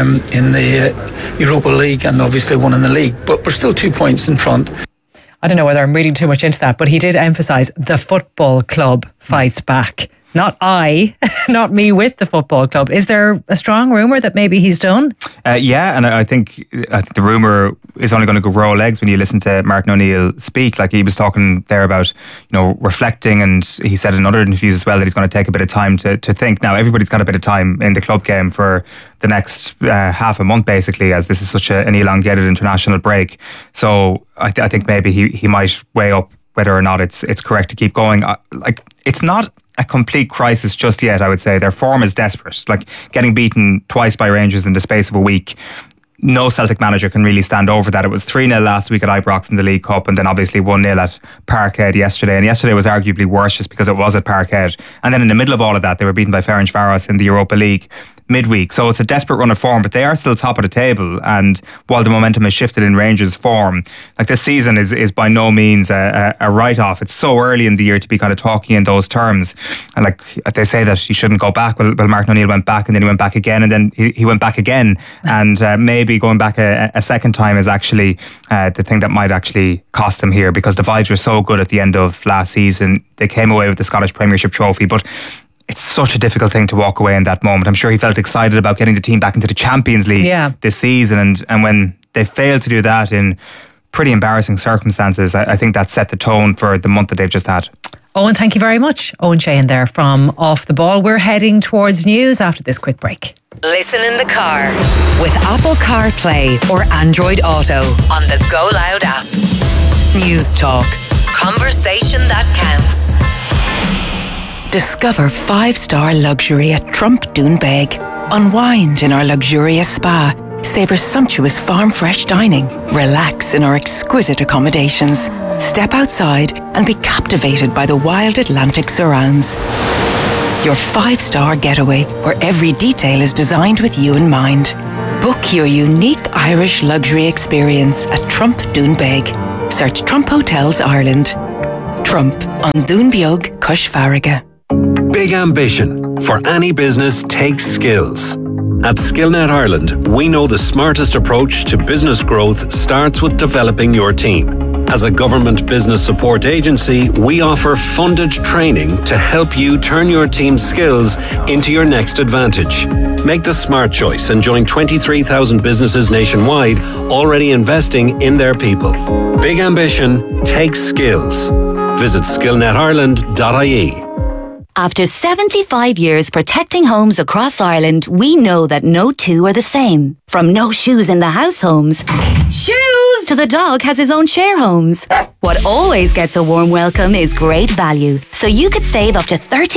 the Europa League, and obviously one in the league. But we're still 2 points in front. I don't know whether I'm reading too much into that, but he did emphasise the football club fights back. Not not me with the football club. Is there a strong rumour that maybe he's done? Yeah, and I think the rumour is only going to grow legs when you listen to Martin O'Neill speak. Like, he was talking there about, reflecting, and he said in other interviews as well that he's going to take a bit of time to think. Now, everybody's got a bit of time in the club game for the next half a month, basically, as this is such an elongated international break. So I think maybe he might weigh up whether or not it's correct to keep going. It's not a complete crisis just yet, I would say. Their form is desperate. Like, getting beaten twice by Rangers in the space of a week, no Celtic manager can really stand over that. It was 3-0 last week at Ibrox in the League Cup, and then obviously 1-0 at Parkhead yesterday. And yesterday was arguably worse just because it was at Parkhead. And then in the middle of all of that, they were beaten by Ferencváros in the Europa League midweek. So it's a desperate run of form, but they are still top of the table. And while the momentum has shifted in Rangers' form, like, this season is by no means a write-off. It's so early in the year to be kind of talking in those terms. And like they say that he shouldn't go back. Well, Martin O'Neill went back, and then he went back again, and then he went back again. And maybe going back a second time is actually the thing that might actually cost him here, because the vibes were so good at the end of last season. They came away with the Scottish Premiership trophy, but it's such a difficult thing to walk away in that moment. I'm sure he felt excited about getting the team back into the Champions League this season, and when they failed to do that in pretty embarrassing circumstances, I think that set the tone for the month that they've just had. Owen, thank you very much. Owen Sheehan there from Off the Ball. We're heading towards news after this quick break. Listen in the car with Apple CarPlay or Android Auto on the Go Loud app. News Talk. Conversation that counts. Discover 5-star luxury at Trump Doonbeg. Unwind in our luxurious spa. Savor sumptuous farm-fresh dining. Relax in our exquisite accommodations. Step outside and be captivated by the wild Atlantic surrounds. Your 5-star getaway where every detail is designed with you in mind. Book your unique Irish luxury experience at Trump Doonbeg. Search Trump Hotels Ireland. Trump on Doonbeog, Cush Farraga. Big ambition for any business takes skills. At Skillnet Ireland, we know the smartest approach to business growth starts with developing your team. As a government business support agency, we offer funded training to help you turn your team's skills into your next advantage. Make the smart choice and join 23,000 businesses nationwide already investing in their people. Big ambition takes skills. Visit skillnetireland.ie. After 75 years protecting homes across Ireland, we know that no two are the same. From no shoes in the house homes, shoes, to the dog has his own share homes. What always gets a warm welcome is great value. So you could save up to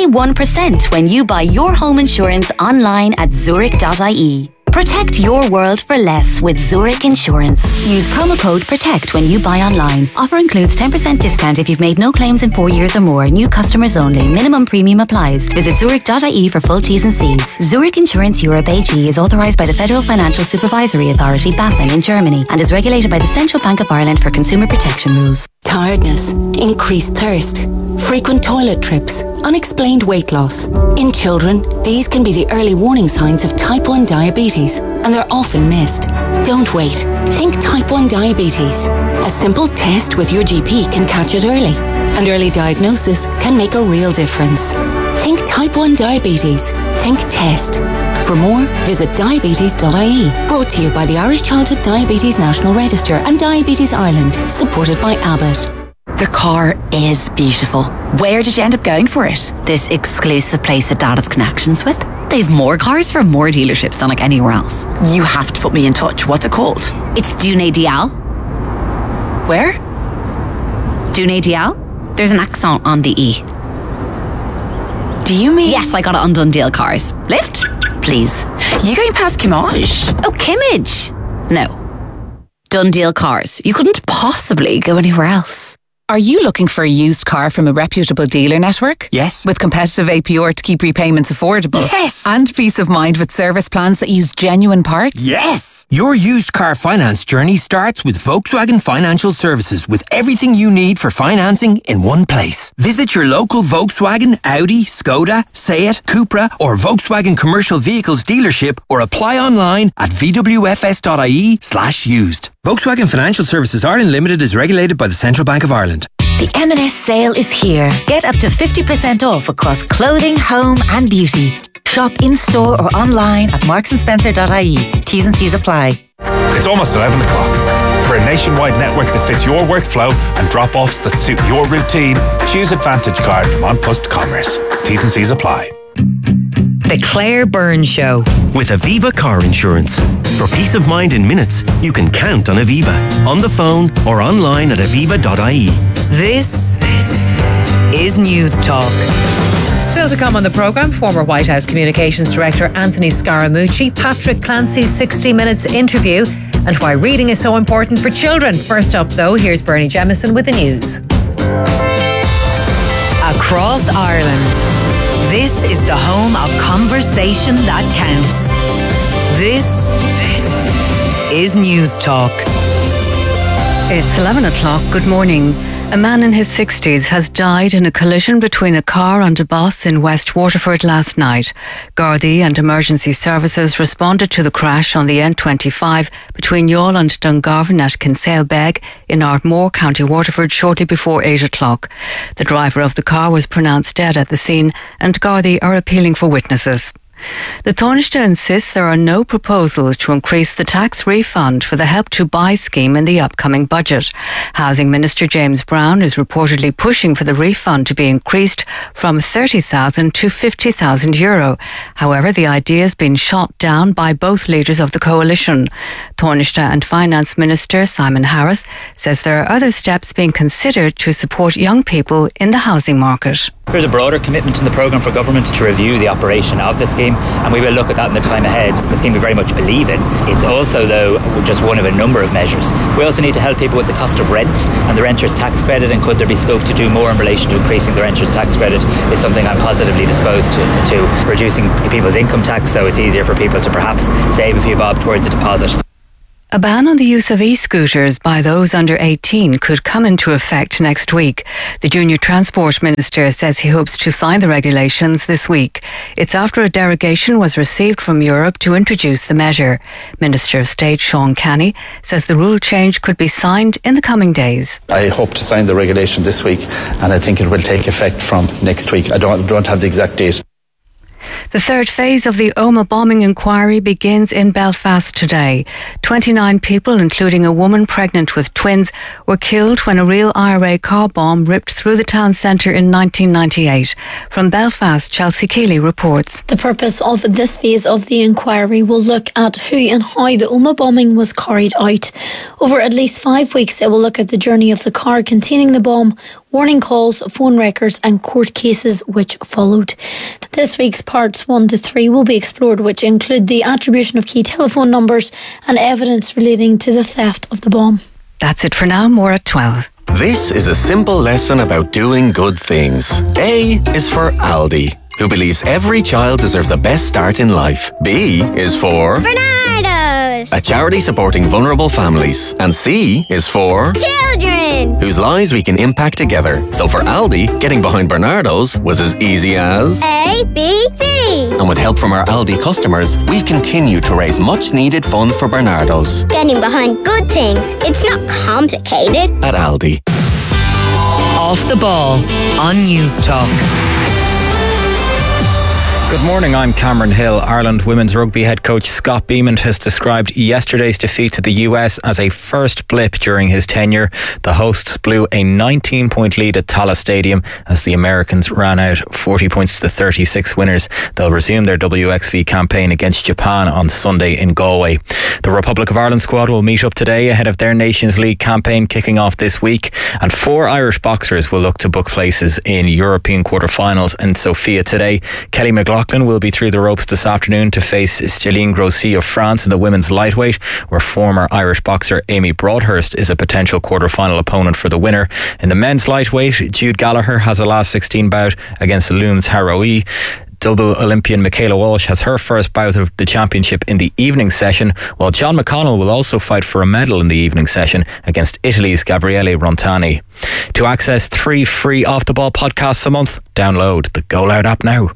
31% when you buy your home insurance online at zurich.ie. Protect your world for less with Zurich Insurance. Use promo code PROTECT when you buy online. Offer includes 10% discount if you've made no claims in 4 years or more. New customers only. Minimum premium applies. Visit zurich.ie for full T's and C's. Zurich Insurance Europe AG is authorised by the Federal Financial Supervisory Authority, BaFin, in Germany and is regulated by the Central Bank of Ireland for consumer protection rules. Tiredness, increased thirst, frequent toilet trips, unexplained weight loss. In children, these can be the early warning signs of type 1 diabetes, and they're often missed. Don't wait. Think type 1 diabetes. A simple test with your GP can catch it early, and early diagnosis can make a real difference. Think type 1 diabetes. Think test. For more, visit diabetes.ie. Brought to you by the Irish Childhood Diabetes National Register and Diabetes Ireland, supported by Abbott. The car is beautiful. Where did you end up going for it? This exclusive place that Dad has connections with. They've more cars from more dealerships than like anywhere else. You have to put me in touch. What's it called? It's Dune Dial. Where? Dune Dial. There's an accent on the E. Do you mean? Yes, I got it on Dundee Cars. Lift? Please. You going past Kimmage? Oh, Kimmage? No. Dundee Cars. You couldn't possibly go anywhere else. Are you looking for a used car from a reputable dealer network? Yes. With competitive APR to keep repayments affordable? Yes. And peace of mind with service plans that use genuine parts? Yes. Your used car finance journey starts with Volkswagen Financial Services, with everything you need for financing in one place. Visit your local Volkswagen, Audi, Skoda, Seat, Cupra or Volkswagen Commercial Vehicles dealership, or apply online at vwfs.ie/used. Volkswagen Financial Services Ireland Limited is regulated by the Central Bank of Ireland. The M&S sale is here. Get up to 50% off across clothing, home and beauty. Shop in-store or online at marksandSpencer.ie. T's and C's apply. It's almost 11 o'clock. For a nationwide network that fits your workflow and drop-offs that suit your routine, choose Advantage Card from An Post Commerce. T's and C's apply. The Claire Byrne Show. With Aviva Car Insurance. For peace of mind in minutes, you can count on Aviva. On the phone or online at aviva.ie. This is News Talk. Still to come on the programme, former White House Communications Director Anthony Scaramucci, Patrick Clancy's 60 Minutes interview, and why reading is so important for children. First up, though, here's Bernie Jemison with the news. Across Ireland, this is the home of conversation that counts. This is News Talk. It's 11 o'clock. Good morning. A man in his 60s has died in a collision between a car and a bus in West Waterford last night. Gardaí and emergency services responded to the crash on the N25 between Youghal and Dungarvan at Kinsale-Beg in Ardmore, County Waterford, shortly before 8 o'clock. The driver of the car was pronounced dead at the scene, and Gardaí are appealing for witnesses. The Taoiseach insists there are no proposals to increase the tax refund for the Help to Buy scheme in the upcoming budget. Housing Minister James Brown is reportedly pushing for the refund to be increased from €30,000 to €50,000. However, the idea has been shot down by both leaders of the coalition. Taoiseach and Finance Minister Simon Harris says there are other steps being considered to support young people in the housing market. There's a broader commitment in the programme for government to review the operation of the scheme, and we will look at that in the time ahead. It's a scheme we very much believe in. It's also, though, just one of a number of measures. We also need to help people with the cost of rent and the renters' tax credit, and could there be scope to do more in relation to increasing the renters' tax credit is something I'm positively disposed to reducing people's income tax so it's easier for people to perhaps save a few bob towards a deposit. A ban on the use of e-scooters by those under 18 could come into effect next week. The Junior Transport Minister says he hopes to sign the regulations this week. It's after a derogation was received from Europe to introduce the measure. Minister of State Sean Canny says the rule change could be signed in the coming days. I hope to sign the regulation this week, and I think it will take effect from next week. I don't have the exact date. The third phase of the Omagh bombing inquiry begins in Belfast today. 29 people, including a woman pregnant with twins, were killed when a real IRA car bomb ripped through the town centre in 1998. From Belfast, Chelsea Keeley reports. The purpose of this phase of the inquiry will look at who and how the Omagh bombing was carried out. Over at least 5 weeks, it will look at the journey of the car containing the bomb, warning calls, phone records and court cases which followed. This week's parts 1 to 3 will be explored, which include the attribution of key telephone numbers and evidence relating to the theft of the bomb. That's it for now. More at 12. This is a simple lesson about doing good things. A is for Aldi, who believes every child deserves the best start in life. B is for Bernardo's, a charity supporting vulnerable families. And C is for children, whose lives we can impact together. So for Aldi, getting behind Bernardo's was as easy as A, B, C. And with help from our Aldi customers, we've continued to raise much needed funds for Bernardo's. Getting behind good things. It's not complicated. At Aldi. Off the Ball on News Talk. Good morning, I'm Cameron Hill. Ireland women's rugby head coach Scott Beamont has described yesterday's defeat to the US as a first blip during his tenure. The hosts blew a 19-point lead at Tallaght Stadium as the Americans ran out 40 points to 36 winners. They'll resume their WXV campaign against Japan on Sunday in Galway. The Republic of Ireland squad will meet up today ahead of their Nations League campaign kicking off this week, and 4 Irish boxers will look to book places in European quarter-finals in Sofia today. Kelly McLaughlin will be through the ropes this afternoon to face Stéline Grossi of France in the women's lightweight, where former Irish boxer Amy Broadhurst is a potential quarter-final opponent for the winner. In the men's lightweight, Jude Gallagher has a last 16 bout against Looms Haroui. Double Olympian Michaela Walsh has her first bout of the championship in the evening session, while John McConnell will also fight for a medal in the evening session against Italy's Gabriele Rontani. To access 3 free Off the Ball podcasts a month, download the Go Loud app now.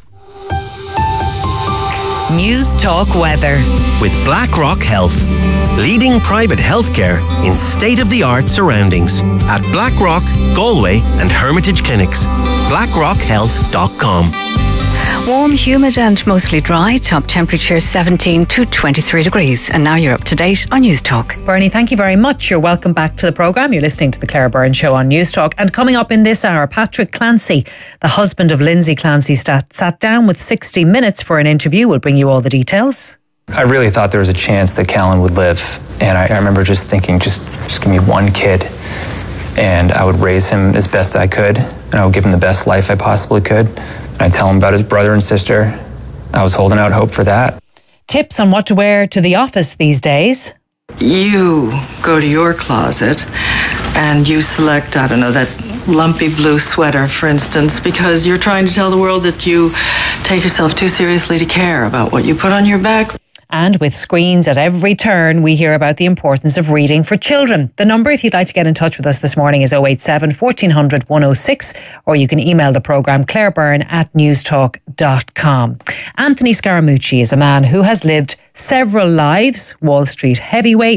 News Talk Weather. With BlackRock Health, leading private healthcare in state-of-the-art surroundings at Blackrock, Galway and Hermitage Clinics. BlackRockHealth.com. Warm, humid and mostly dry. Top temperature 17 to 23 degrees. And now you're up to date on News Talk. Bernie, thank you very much. You're welcome back to the programme. You're listening to the Claire Byrne Show on News Talk. And coming up in this hour, Patrick Clancy, the husband of Lindsay Clancy, sat down with 60 Minutes for an interview. We'll bring you all the details. I really thought there was a chance that Callan would live. And I remember just thinking, just give me one kid and I would raise him as best I could. And I would give him the best life I possibly could. I'd tell him about his brother and sister. I was holding out hope for that. Tips on what to wear to the office these days. You go to your closet and you select, I don't know, that lumpy blue sweater, for instance, because you're trying to tell the world that you take yourself too seriously to care about what you put on your back. And with screens at every turn, we hear about the importance of reading for children. The number, if you'd like to get in touch with us this morning, is 087 1400 106, or you can email the programme clairebyrne@newstalk.com. Anthony Scaramucci is a man who has lived several lives: Wall Street heavyweight,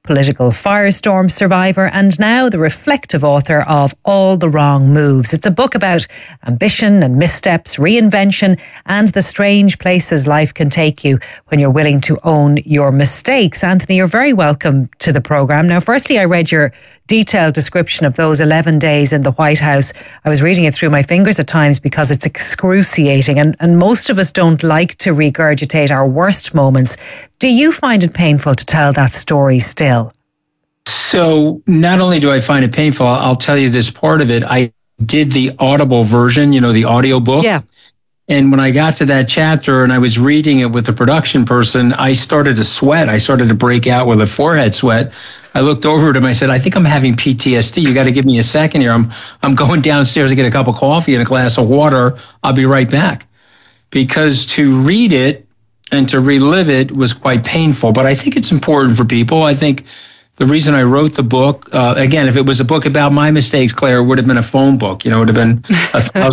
political firestorm survivor, and now the reflective author of All the Wrong Moves. It's a book about ambition and missteps, reinvention, and the strange places life can take you when you're willing to own your mistakes. Anthony, you're very welcome to the programme. Now, firstly, I read your detailed description of those 11 days in the White House. I was reading it through my fingers at times because it's excruciating, and most of us don't like to regurgitate our worst moments. Do you find it painful to tell that story still? So not only do I find it painful, I'll tell you this part of it. I did the Audible version, the audio book. Yeah. And when I got to that chapter and I was reading it with the production person, I started to sweat. I started to break out with a forehead sweat. I looked over at him. I said, I think I'm having PTSD. You got to give me a second here. I'm going downstairs to get a cup of coffee and a glass of water. I'll be right back. Because to read it and to relive it was quite painful. But I think it's important for people. I think the reason I wrote the book, again, if it was a book about my mistakes, Claire, it would have been a phone book. It would have been 1,000